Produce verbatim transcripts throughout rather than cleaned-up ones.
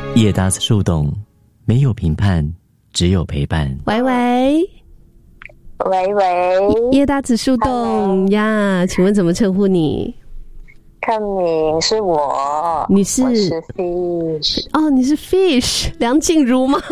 叶搭子树洞，没有评判，只有陪伴。 喂喂喂喂， 叶搭子树洞呀，请问怎么称呼你？ 克敏是我， 你是我是 Fish 哦，你是 Fish 梁静茹吗？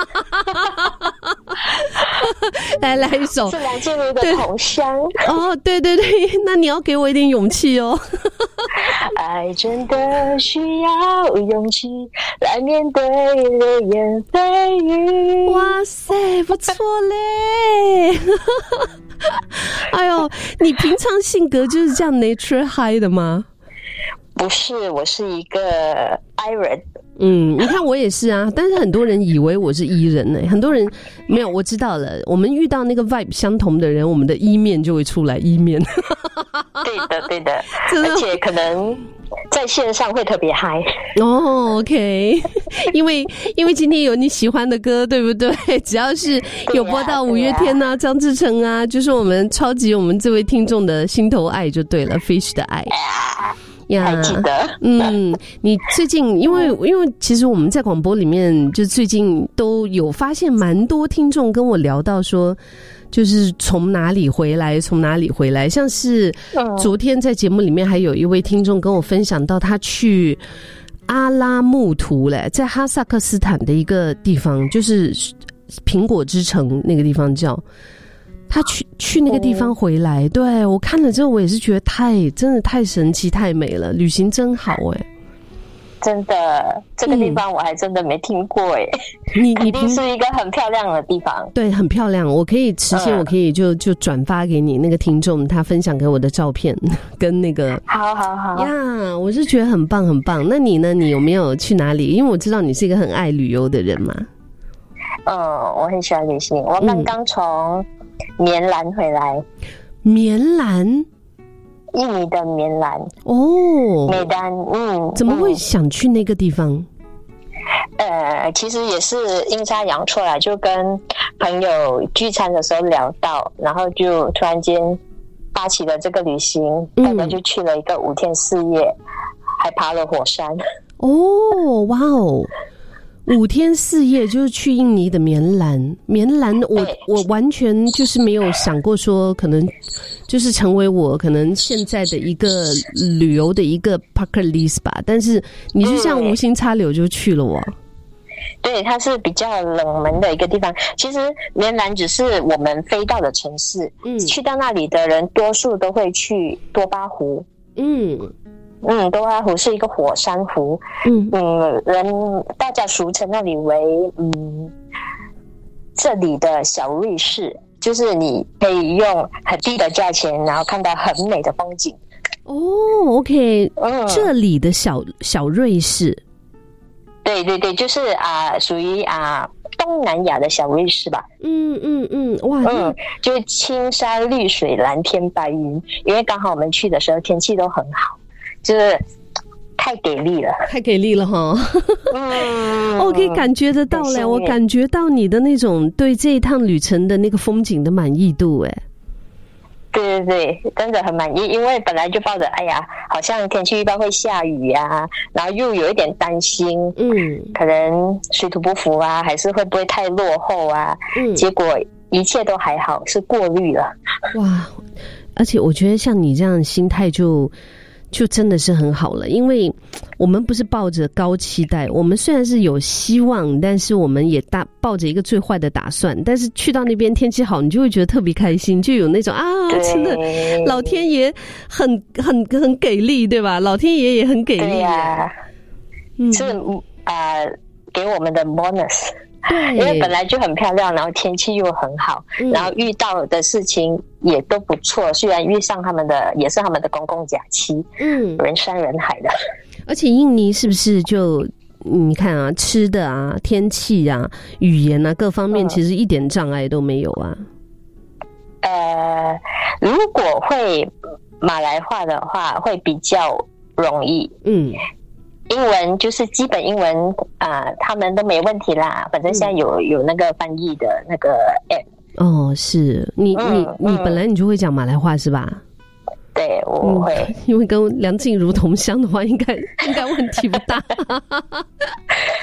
来来一首， 是梁静茹的同乡。 哦，对对对，那你要给我一点勇气哦。 爱真的需要勇气来面对流言蜚语。 哇塞，不错嘞！哎呦，你平常性格就是这样 nature high 的吗？ 不是，我是一个 I 人。 嗯，你看我也是啊，但是很多人以为我是 E 人呢、欸，很多人没有，我知道了。我们遇到那个 vibe 相同的人，我们的 E 面就会出来 E 面。 对的，对的，而且可能在线上会特别嗨。 哦 ，OK， 因为因为今天有你喜欢的歌，对不对？只要是有播到五月天啊、张志成啊，就是我们超级我们这位听众的心头爱就对了 ，Fish 的爱。 呀，还记得？ 嗯，你最近因为因为其实我们在广播里面，就最近都有发现蛮多听众跟我聊到说，就是从哪里回来，从哪里回来，像是昨天在节目里面还有一位听众跟我分享到他去阿拉木图嘞，在哈萨克斯坦的一个地方，就是苹果之城那个地方叫。他去去那个地方回来，对，我看了之后，我也是觉得太真的太神奇、太美了，旅行真好哎、欸！ 真的，这个地方我还真的没听过哎、欸。 你你肯定是一个很漂亮的地方， 对，很漂亮。我可以实现，我可以就就转发给你那个听众，他分享给我的照片跟那个。 好好好呀，我是觉得很棒很棒。那你呢？你有没有去哪里？因为我知道你是一个很爱旅游的人嘛。 嗯，我很喜欢旅行。我刚刚从棉兰回来。 棉兰， 印尼的棉兰哦， 美丹，嗯， 怎么会想去那个地方？ 嗯、呃，其实也是阴差阳错啦，就跟朋友聚餐的时候聊到，然后就突然间发起了这个旅行， 嗯、 大概就去了一个五天四夜，还爬了火山。 哦，哇哦！五天四夜就是去印尼的棉兰，棉兰我我完全就是没有想过说可能就是成为我可能现在的一个旅游的一个 bucket list 吧，但是你就像无心插柳就去了哦。 对，它是比较冷门的一个地方。其实棉兰只是我们飞到的城市，嗯，去到那里的人多数都会去多巴湖，嗯。嗯，多巴湖是一个火山湖，嗯嗯，人大家俗称那里为嗯，这里的小瑞士，就是你可以用很低的价钱，然后看到很美的风景。 哦 ，OK， 嗯，这里的小小瑞士， 对对对，就是啊，属于啊东南亚的小瑞士吧。 嗯嗯嗯，哇， 嗯，就是青山绿水，蓝天白云，因为刚好我们去的时候天气都很好。就是太给力了， 太给力了哈！嗯，我可以感觉得到嘞，我感觉到你的那种对这一趟旅程的那个风景的满意度，哎， 对对对，真的很满意，因为本来就抱着哎呀，好像天气预报会下雨啊，然后又有一点担心，嗯，可能水土不服啊，还是会不会太落后啊？嗯，结果一切都还好，是过滤了。哇， 而且我觉得像你这样的心态就。就真的是很好了，因为我们不是抱着高期待，我们虽然是有希望，但是我们也大抱着一个最坏的打算。但是去到那边天气好，你就会觉得特别开心，就有那种啊，真的老天爷很很很给力，对吧？老天爷也很给力，对呀、啊，嗯，是啊、呃，给我们的 bonus。对，因为本来就很漂亮，然后天气又很好，嗯、然后遇到的事情也都不错。虽然遇上他们的也是他们的公共假期，嗯，人山人海的。 而且印尼是不是就你看啊，吃的啊、天气啊、语言啊各方面，其实一点障碍都没有啊？ 嗯、呃，如果会马来话的话，会比较容易。嗯。英文就是基本英文啊、呃，他们都没问题啦。反正现在有、嗯、有那个翻译的那个 app。 哦，是你、嗯、你你本来你就会讲马来话是吧？ 对，我会、 嗯，因为跟梁静茹同乡的话，应该应该问题不大。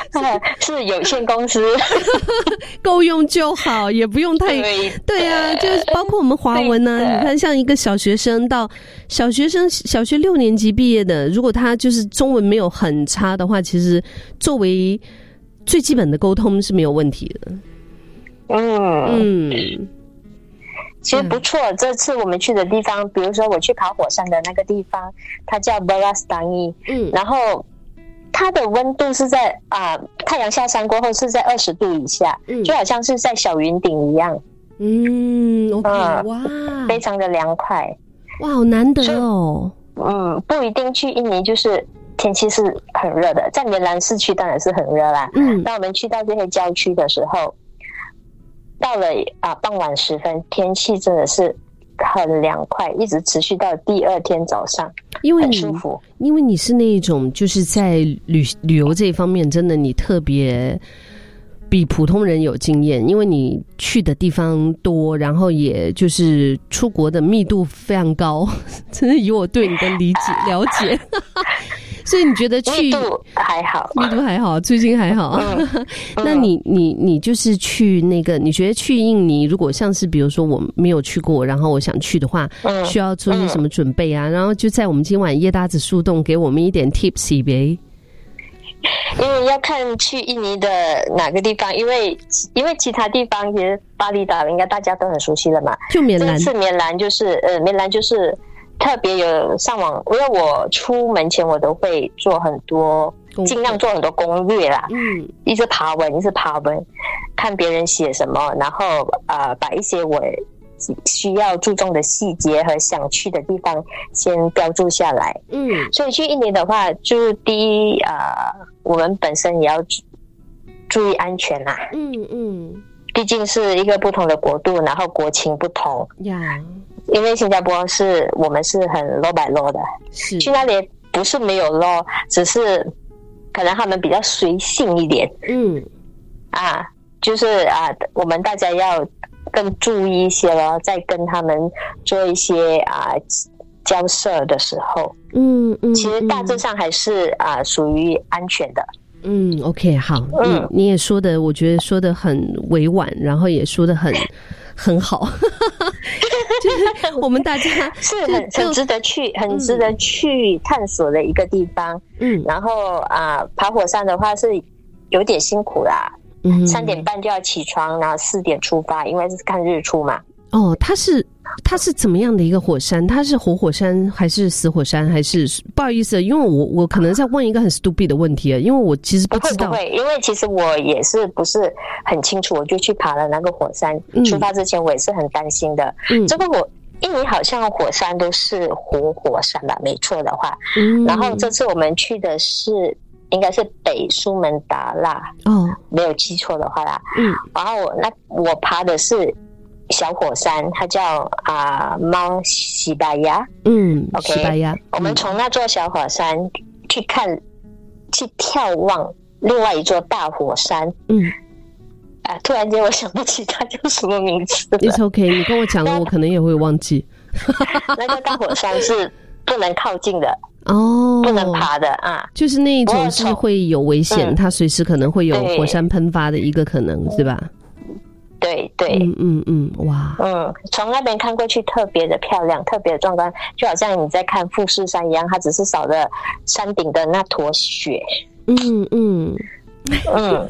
是有限公司， 够用就好，也不用太对, 对啊，就是包括我们华文呢、啊，你看像一个小学生到小学生小学六年级毕业的，如果他就是中文没有很差的话，其实作为最基本的沟通是没有问题的。 嗯嗯。其实不错，这次我们去的地方，比如说我去爬火山的那个地方，它叫 Balastangi， 嗯，然后它的温度是在啊、呃、太阳下山过后是在二十度以下，嗯，就好像是在小云顶一样， 嗯 ，OK，、嗯、哇， 非常的凉快， 哇，好难得哦， 嗯，不一定去印尼就是天气是很热的，在棉兰市区当然是很热啦，嗯，那我们去到这些郊区的时候。到了啊傍晚时分，天气真的是很凉快，一直持续到第二天早上， 因为你很舒服。 因为你是那种就是在旅旅游这一方面，真的你特别比普通人有经验，因为你去的地方多，然后也就是出国的密度非常高，真的以我对你的理解了解。所以你觉得去密度还好， 密度还好，最近还好。嗯、那你你你就是去那个，你觉得去印尼，如果像是比如说我没有去过，然后我想去的话，嗯、需要做些什么准备啊？嗯、然后就在我们今晚叶搭子树洞给我们一点 tips 呗。 因为要看去印尼的哪个地方，因为因为其他地方其实巴厘岛应该大家都很熟悉了嘛。 就棉兰， 这次棉兰就是呃棉兰就是。特别有上网，因为我出门前我都会做很多，尽量做很多攻略啦。嗯，一直爬文，一直爬文，看别人写什么，然后呃，把一些我需要注重的细节和想去的地方先标注下来。嗯，所以去印尼的话，就第一呃，我们本身也要注意安全啦。嗯嗯，毕竟是一个不同的国度，然后国情不同。呀。因为新加坡是我们是很 law by law 的，是去那里不是没有 law， 只是可能他们比较随性一点。嗯，啊，就是啊，我们大家要更注意一些咯，在跟他们做一些啊交涉的时候，嗯嗯，其实大致上还是啊属于安全的。 嗯 ，OK， 好，嗯，你也说的，我觉得说的很委婉，然后也说的很很好，就是我们大家是很很值得去，很值得去探索的一个地方。嗯，然后啊，爬火山的话是有点辛苦啦，嗯，三点半就要起床，然后四点出发，因为是看日出嘛。 哦，它是它是怎么样的一个火山？它是活火山还是死火山？还是不好意思，因为我我可能在问一个很 stupid 的问题，因为我其实不知道。 不会不会，因为其实我也是不是很清楚，我就去爬了那个火山。嗯、出发之前我也是很担心的。嗯，这个火印尼好像火山都是活火山吧？没错的话。嗯。然后这次我们去的是应该是北苏门答腊。哦。没有记错的话啦。嗯。然后我那我爬的是。小火山，它叫啊猫西巴亚，嗯 ，OK， 西巴亚。我们从那座小火山去看，去眺望另外一座大火山，嗯，啊，突然间我想不起它叫什么名字了。 It's OK， 你跟我讲了，我可能也会忘记。 那个大火山是不能靠近的哦，不能爬的啊， 就是那一种是会有危险，嗯、它随时可能会有火山喷发的一个可能，是吧？ 对对， 嗯嗯嗯，哇， 嗯，从那边看过去特别的漂亮，特别的壮观，就好像你在看富士山一样，它只是少了山顶的那坨雪。嗯嗯嗯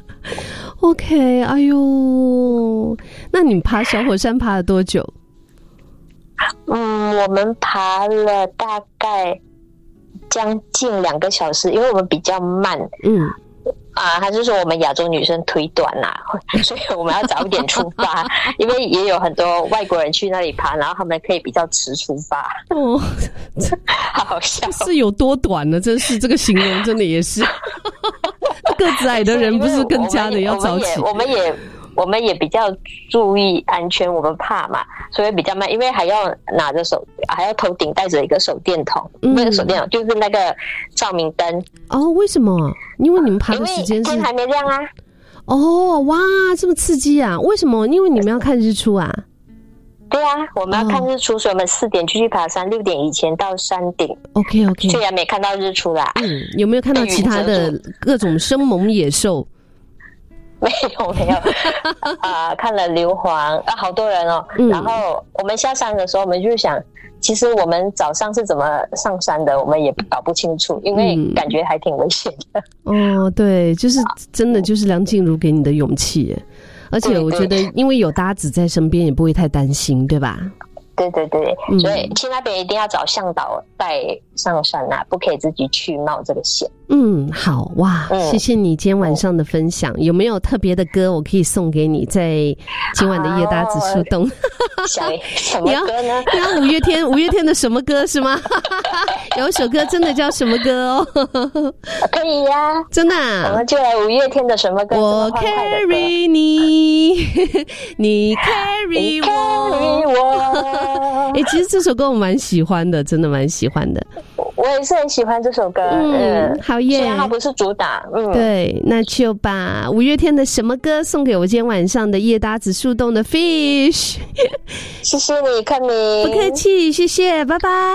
，OK， 哎呦，那你爬小火山爬了多久？ 嗯，我们爬了大概将近两个小时，因为我们比较慢。嗯。啊，还是说我们亚洲女生腿短啦、啊，所以我们要早一点出发，因为也有很多外国人去那里爬，然后他们可以比较迟出发。哦，好笑， 是有多短呢？真是这个形容真的也是，个子矮的人不是更加的要早起？ 我们也。我们也我们也比较注意安全，我们怕嘛，所以比较慢，因为还要拿着手，还要头顶带着一个手电筒，嗯、那个手电筒就是那个照明灯。 哦，为什么？因为你们爬的时间是天还没亮啊。 哦，哇，这么刺激啊！为什么？因为你们要看日出啊。 对啊，我们要看日出，哦、所以我们四点就去爬山，六点以前到山顶。 OK OK， 虽然没看到日出啦。 嗯，有没有看到其他的各种生猛野兽？ 没有没有啊、呃，看了硫磺啊，好多人哦、嗯。然后我们下山的时候，我们就想，其实我们早上是怎么上山的，我们也搞不清楚，因为感觉还挺危险的。 嗯、哦，对，就是真的就是梁静茹给你的勇气耶。而且我觉得，因为有搭子在身边，也不会太担心，对吧？ 对对对，嗯、所以去那边一定要找向导带上山啊，不可以自己去冒这个险。 嗯，好哇、嗯，谢谢你今天晚上的分享。嗯、有没有特别的歌我可以送给你，在今晚的夜搭子树洞？ 想什么歌呢？ 你要五月天，五月天的什么歌是吗？有一首歌真的叫什么歌哦？ 可以呀、啊， 真的、啊。 我们就来五月天的什么歌？ 我 carry 你，你 carry 我。 我哎、欸，其实这首歌我蛮喜欢的，真的蛮喜欢的。 我也是很喜欢这首歌， 嗯，嗯好耶。 虽然它不是主打，嗯， 对，那就把五月天的什么歌送给我今天晚上的夜搭子树洞的 Fish。 谢谢你，看你， 不客气，谢谢，拜拜。